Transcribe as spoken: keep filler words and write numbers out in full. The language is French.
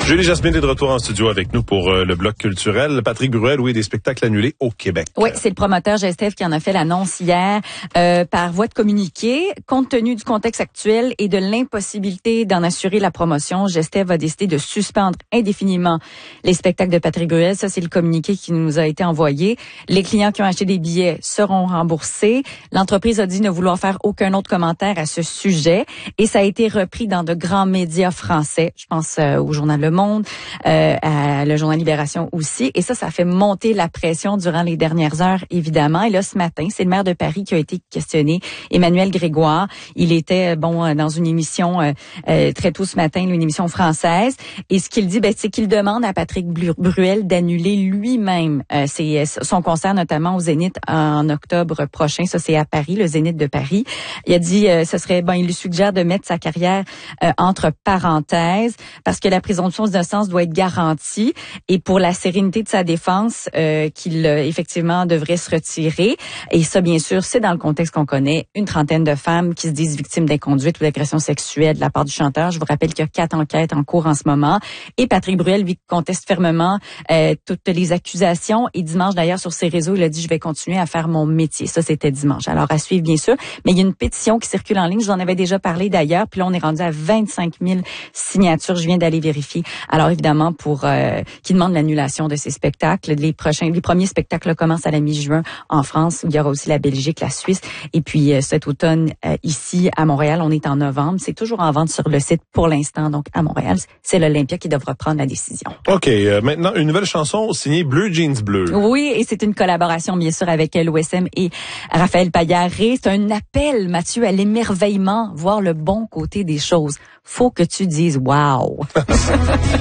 Julie Jasmine est de retour en studio avec nous pour euh, le bloc culturel. Patrick Bruel, oui, des spectacles annulés au Québec. Oui, c'est le promoteur Gestev qui en a fait l'annonce hier euh, par voie de communiqué. Compte tenu du contexte actuel et de l'impossibilité d'en assurer la promotion, Gestev a décidé de suspendre indéfiniment les spectacles de Patrick Bruel. Ça, c'est le communiqué qui nous a été envoyé. Les clients qui ont acheté des billets seront remboursés. L'entreprise a dit ne vouloir faire aucun autre commentaire à ce sujet. Et ça a été repris dans de grands médias français. Je pense euh, au Journal Le Monde, euh, à le Journal Libération aussi. Et ça, ça fait monter la pression durant les dernières heures, évidemment. Et là, ce matin, c'est le maire de Paris qui a été questionné, Emmanuel Grégoire. Il était, bon, dans une émission euh, euh, très tôt ce matin, une émission française. Et ce qu'il dit, ben, c'est qu'il demande à Patrick Bruel d'annuler lui-même euh, ses, son concert, notamment au Zénith en octobre prochain. Ça, c'est à Paris, le Zénith de Paris. Il a dit, euh, ce serait, bon, il lui suggère de mettre sa carrière euh, entre parenthèses parce que la présomption d'innocence doit être garantie et pour la sérénité de sa défense, euh, qu'il euh, effectivement devrait se retirer. Et ça, bien sûr, c'est dans le contexte qu'on connaît, une trentaine de femmes qui se disent victimes d'inconduite ou d'agression sexuelle de la part du chanteur. Je vous rappelle qu'il y a quatre enquêtes en cours en ce moment. Et Patrick Bruel, lui, conteste fermement euh, toutes les accusations. Et dimanche, d'ailleurs, sur ses réseaux, il a dit « Je vais continuer à faire mon métier ». Ça, c'était dimanche. Alors, à suivre, bien sûr. Mais il y a une pétition qui circule en ligne. Je vous en avais déjà parlé d'ailleurs. Puis là, on est rendu à vingt-cinq mille signatures. Je viens d'aller vérifier. Alors, évidemment, pour euh, qui demande l'annulation de ces spectacles. Les prochains, les premiers spectacles là, commencent à la mi-juin en France. Il y aura aussi la Belgique, la Suisse. Et puis, euh, cet automne, euh, ici, à Montréal, on est en novembre. C'est toujours en vente sur le site pour l'instant. Donc, à Montréal, c'est l'Olympia qui devra prendre la décision. OK. Euh, maintenant, une nouvelle chanson signée Bleu Jeans Bleu. Oui, et c'est une collaboration, bien sûr, avec l'O S M et Raphaël Paillard-Ré. C'est un appel, Mathieu, à l'émerveillement, voir le bon côté des choses. Faut que tu dises « wow ».